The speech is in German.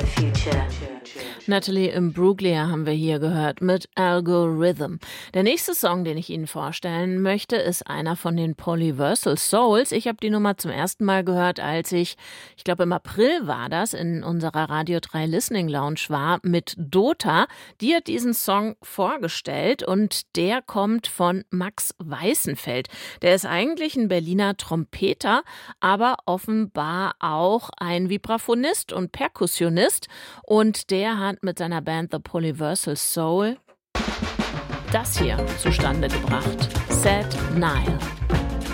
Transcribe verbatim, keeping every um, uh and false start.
Natalie Imbruglia haben wir hier gehört mit Algorithm. Der nächste Song, den ich Ihnen vorstellen möchte, ist einer von den Polyversal Souls. Ich habe die Nummer zum ersten Mal gehört, als ich, ich glaube im April war das, in unserer Radio drei Listening Lounge war mit Dota. Die hat diesen Song vorgestellt und der kommt von Max Weißenfeld. Der ist eigentlich ein Berliner Trompeter, aber offenbar auch ein Vibraphonist und Perkussionist. Und der hat mit seiner Band The Polyversal Soul das hier zustande gebracht. Sad Nile.